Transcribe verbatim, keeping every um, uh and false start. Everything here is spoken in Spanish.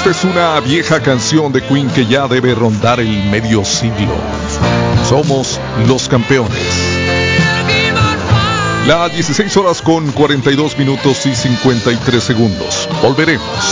Esta es una vieja canción de Queen que ya debe rondar el medio siglo. Somos los campeones. Las dieciséis horas con cuarenta y dos minutos y cincuenta y tres segundos. Volveremos.